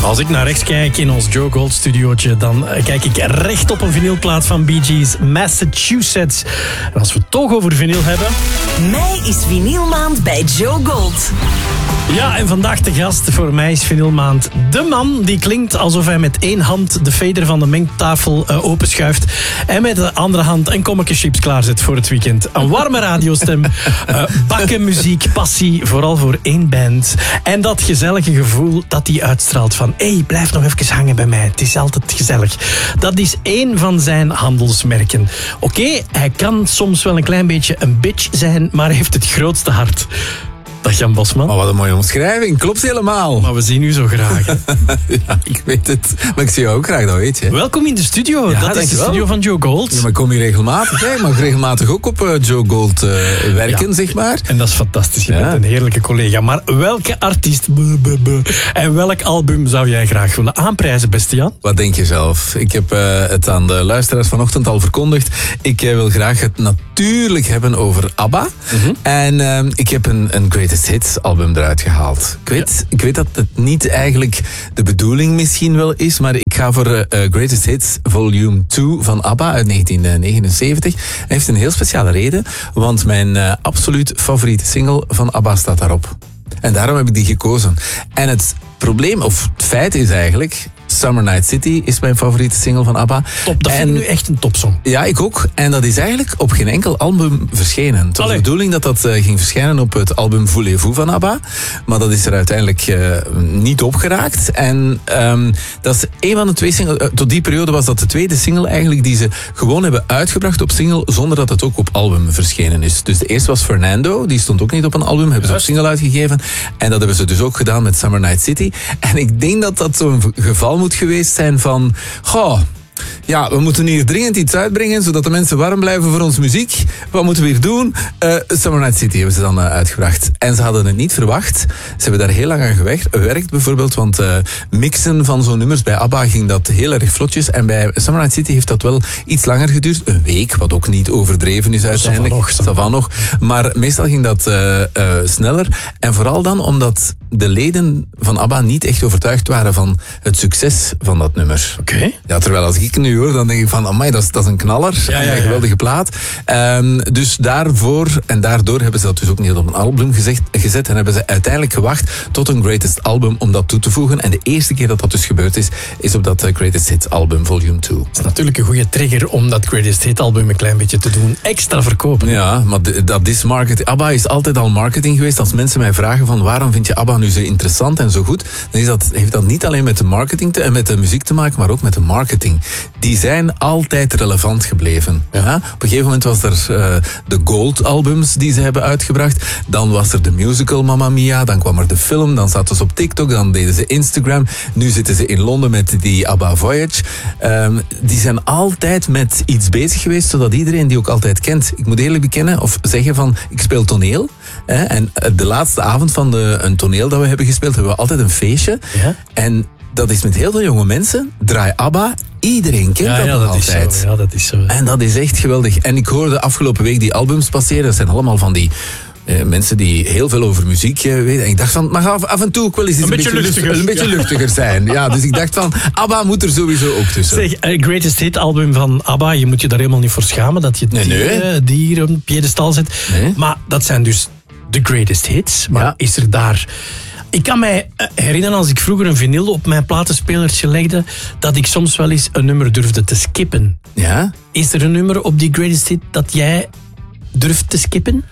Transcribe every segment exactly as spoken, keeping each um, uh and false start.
Als ik naar rechts kijk in ons Joe Gold studiootje, dan kijk ik recht op een vinylplaat van Bee Gees, Massachusetts. En als we het toch over vinyl hebben... Mei is vinylmaand bij Joe Gold. Ja, en vandaag de gast voor mij is vinylmaand de man die klinkt alsof hij met één hand de fader van de mengtafel uh, openschuift en met de andere hand een kommetje chips klaarzet voor het weekend. Een warme radiostem, uh, bakken muziek, passie, vooral voor één band. En dat gezellige gevoel dat hij uitstraalt van hé, hey, blijf nog even hangen bij mij, het is altijd gezellig. Dat is één van zijn handelsmerken. Oké, okay, hij kan soms wel een klein beetje een bitch zijn, maar hij heeft het grootste hart. Dag Jan Bosman. Maar wat een mooie omschrijving, klopt helemaal. Maar we zien u zo graag. Ja, ik weet het. Maar ik zie jou ook graag, dat weet je. Welkom in de studio. Ja, dat is de studio van Joe Gold. Ja, maar ik kom hier regelmatig. Hè. Ik mag regelmatig ook op uh, Joe Gold uh, werken, ja. zeg maar. En dat is fantastisch. Je ja. bent een heerlijke collega. Maar welke artiest buh, buh, buh, en welk album zou jij graag willen aanprijzen, beste Jan? Wat denk je zelf? Ik heb uh, het aan de luisteraars vanochtend al verkondigd. Ik uh, wil graag het natuurlijk hebben over ABBA. Mm-hmm. En uh, ik heb een, een Greatest Hits album eruit gehaald. Ik weet, ja. ik weet dat het niet eigenlijk de bedoeling misschien wel is, maar ik ga voor uh, Greatest Hits Volume twee van ABBA uit negentien negenenzeventig. Hij heeft een heel speciale reden, want mijn uh, absoluut favoriete single van ABBA staat daarop. En daarom heb ik die gekozen. En het probleem, of het feit is eigenlijk... Summer Night City is mijn favoriete single van ABBA. Top, dat en, vind ik nu echt een topsong. Ja, ik ook. En dat is eigenlijk op geen enkel album verschenen. Het was Allee. de bedoeling dat dat uh, ging verschijnen op het album Voulez-vous van ABBA. Maar dat is er uiteindelijk uh, niet op geraakt. En um, dat is een van de twee singles... Uh, tot die periode was dat de tweede single eigenlijk die ze gewoon hebben uitgebracht op single, zonder dat het ook op album verschenen is. Dus de eerste was Fernando, die stond ook niet op een album, hebben ze op single uitgegeven. En dat hebben ze dus ook gedaan met Summer Night City. En ik denk dat dat zo'n geval moet geweest zijn van... Goh, ja, we moeten hier dringend iets uitbrengen, zodat de mensen warm blijven voor onze muziek. Wat moeten we hier doen? Uh, Summer Night City hebben ze dan uh, uitgebracht. En ze hadden het niet verwacht. Ze hebben daar heel lang aan gewerkt, bijvoorbeeld. Want uh, mixen van zo'n nummers bij ABBA ging dat heel erg vlotjes. En bij Summer Night City heeft dat wel iets langer geduurd. Een week, wat ook niet overdreven is uiteindelijk. Dat van nog. Maar meestal ging dat uh, uh, sneller. En vooral dan omdat de leden van ABBA niet echt overtuigd waren van het succes van dat nummer. Oké. Okay. Ja, terwijl als ik nu hoor, dan denk ik van, amai, dat is, dat is een knaller. Ja, ja, ja. Een geweldige plaat. Um, dus daarvoor en daardoor hebben ze dat dus ook niet op een album gezegd, gezet en hebben ze uiteindelijk gewacht tot een Greatest Album om dat toe te voegen. En de eerste keer dat dat dus gebeurd is, is op dat Greatest Hits album Volume twee. Dat is natuurlijk een goede trigger om dat Greatest Hit album een klein beetje te doen. Extra verkopen. Ja, maar de, dat is marketing. ABBA is altijd al marketing geweest. Als mensen mij vragen van waarom vind je ABBA nu zo interessant en zo goed, dan is dat, heeft dat niet alleen met de marketing te, en met de muziek te maken, maar ook met de marketing. Die zijn altijd relevant gebleven. Ja. Op een gegeven moment was er uh, de Gold-albums die ze hebben uitgebracht. Dan was er de musical Mamma Mia. Dan kwam er de film. Dan zaten ze op TikTok. Dan deden ze Instagram. Nu zitten ze in Londen met die ABBA Voyage. Um, die zijn altijd met iets bezig geweest, zodat iedereen die ook altijd kent. Ik moet eerlijk bekennen of zeggen van, ik speel toneel. Hè, en de laatste avond van de, een toneel dat we hebben gespeeld, hebben we altijd een feestje. Ja? En dat is met heel veel jonge mensen. Draai ABBA. Iedereen kent ja, dat ja, nog dat altijd. Is zo. Ja, dat is zo. En dat is echt geweldig. En ik hoorde afgelopen week die albums passeren. Dat zijn allemaal van die uh, mensen die heel veel over muziek uh, weten. En ik dacht van, het mag af, af en toe ook wel eens een, een beetje luchtiger, luchtig, een beetje ja. luchtiger zijn. Ja, dus ik dacht van, ABBA moet er sowieso ook tussen. Zeg, uh, Greatest Hit album van ABBA, je moet je daar helemaal niet voor schamen dat je nee, die, nee. Uh, die hier op een piedestal zet. Nee. Maar dat zijn dus de Greatest Hits. Maar ja. is er daar... Ik kan mij herinneren als ik vroeger een vinyl op mijn platenspelertje legde, dat ik soms wel eens een nummer durfde te skippen. Ja? Is er een nummer op die Greatest Hit dat jij durft te skippen?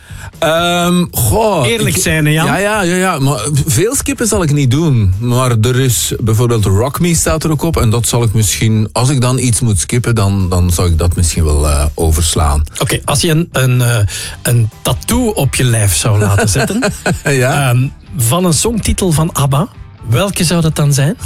Um, goh, Eerlijk ik, zijn, hè, Jan? Ja, ja, ja, ja, maar veel skippen zal ik niet doen. Maar er is bijvoorbeeld Rock Me staat er ook op. En dat zal ik misschien, als ik dan iets moet skippen, dan, dan zou ik dat misschien wel uh, overslaan. Oké, okay, als je een, een, uh, een tattoo op je lijf zou laten zetten, ja? um, van een songtitel van ABBA, welke zou dat dan zijn?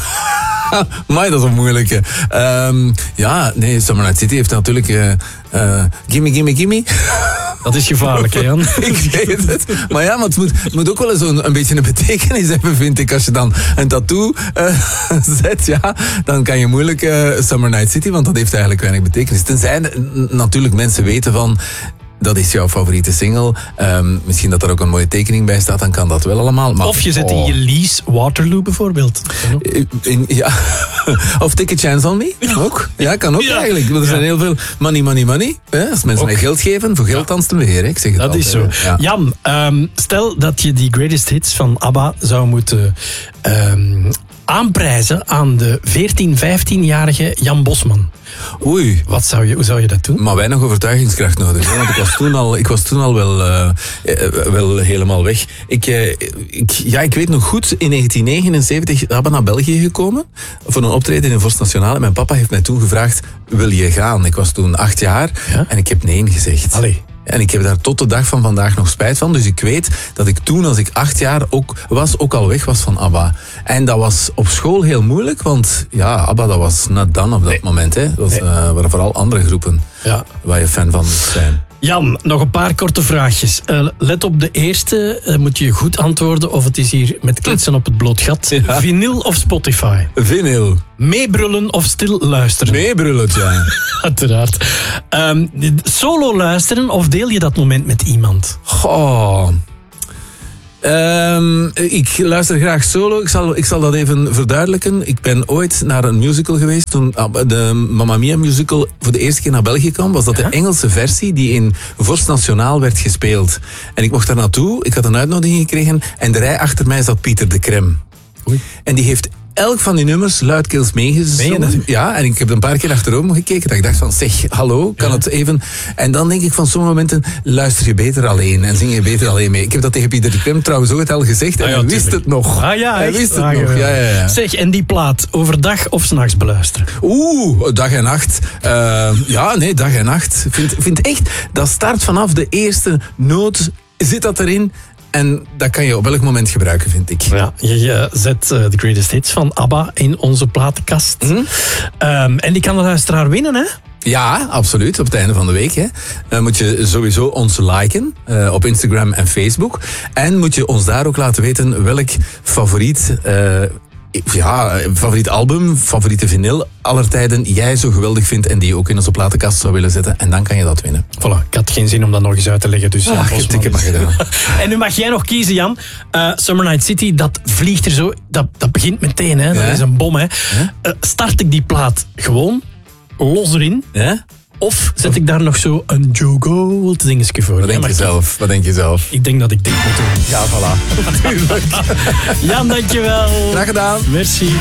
Maar dat is een moeilijke. Um, ja, nee, Summer Night City heeft natuurlijk... Uh, uh, gimme, gimme, gimme. Dat is gevaarlijk, hè, Jan? Ik weet het. Maar ja, maar het moet, het moet ook wel eens een, een beetje een betekenis hebben, vind ik. Als je dan een tattoo uh, zet, ja, dan kan je moeilijk uh, Summer Night City, want dat heeft eigenlijk weinig betekenis. Tenzij n- natuurlijk mensen weten van... dat is jouw favoriete single. Um, misschien dat er ook een mooie tekening bij staat, dan kan dat wel allemaal. Maar, of je zet in oh. je lease Waterloo bijvoorbeeld. In, ja. Of Take a Chance on Me, ook. Ja, kan ook ja. eigenlijk. Want er zijn ja. heel veel money, money, money. Hè? Als mensen mij geld geven, voor geld danst de beheer. Ik zeg het dat altijd. is zo. Ja. Jan, um, stel dat je die greatest hits van ABBA zou moeten um, aanprijzen aan de veertien, vijftienjarige Jan Bosman. Oei. Wat zou je, hoe zou je dat doen? Maar weinig overtuigingskracht nodig. Hè? Want ik was toen al, ik was toen al wel, uh, wel helemaal weg. Ik, uh, ik, ja, ik weet nog goed, in negentien negenenzeventig ABBA naar België gekomen. Voor een optreden in Vorst Nationale. Mijn papa heeft mij toen gevraagd, wil je gaan? Ik was toen acht jaar ja? en ik heb nee gezegd. Allee. En ik heb daar tot de dag van vandaag nog spijt van. Dus ik weet dat ik toen, als ik acht jaar ook was, ook al weg was van ABBA. En dat was op school heel moeilijk, want ja, ABBA, dat was not done op dat nee. moment. Hè. Dat was, nee. uh, waren vooral andere groepen ja. waar je fan van moest zijn. Jan, nog een paar korte vraagjes. Uh, let op de eerste, uh, moet je goed antwoorden of het is hier met kletsen op het bloot gat. Ja. Vinyl of Spotify? Vinyl. Meebrullen of stil luisteren? Meebrullen, ja. Uiteraard. Um, solo luisteren of deel je dat moment met iemand? Goh... Um, ik luister graag solo. Ik zal, ik zal dat even verduidelijken. Ik ben ooit naar een musical geweest. Toen de Mamma Mia musical voor de eerste keer naar België kwam, was dat ja? de Engelse versie die in Vorst Nationaal werd gespeeld. En ik mocht daar naartoe. Ik had een uitnodiging gekregen. En de rij achter mij zat Pieter de Crème. Oei. En die heeft elk van die nummers luidkeels meegezongen. Ja, en ik heb een paar keer achterom gekeken. Dat ik dacht van, zeg, hallo, kan ja. het even... En dan denk ik van sommige momenten, luister je beter alleen en zing je beter alleen mee. Ik heb dat tegen Pieter de Crème trouwens ook al gezegd en ah, ja, hij wist het nog. Ah, ja, hij wist het ah, nog. Ja, ja, ja. Zeg, en die plaat, overdag of 's nachts beluisteren? Oeh, dag en nacht. Uh, ja, nee, dag en nacht. Ik vind, vind echt, dat start vanaf de eerste noot, zit dat erin... En dat kan je op elk moment gebruiken, vind ik. Ja, je, je zet uh, de greatest hits van ABBA in onze platenkast. Mm. Um, en die kan de luisteraar winnen, hè? Ja, absoluut. Op het einde van de week. Hè. Dan moet je sowieso ons liken uh, op Instagram en Facebook. En moet je ons daar ook laten weten welk favoriet... Uh, Ja, favoriet album, favoriete vinyl aller tijden jij zo geweldig vindt en die je ook in onze platenkast zou willen zetten. En dan kan je dat winnen. Voilà, ik had geen zin om dat nog eens uit te leggen. Dus ah, ja, ik heb maar gedaan. En nu mag jij nog kiezen, Jan. Uh, Summer Night City, dat vliegt er zo. Dat, dat begint meteen, hè. Dat ja. is een bom, hè. Ja? Uh, start ik die plaat gewoon los erin. Ja? Of zet ik daar nog zo een Joe Gold dingetje voor? Wat denk je zelf? Wat denk je zelf? Ik denk dat ik dit moet doen. Ja, voilà. Natuurlijk. Jan, dankjewel. Graag gedaan. Merci.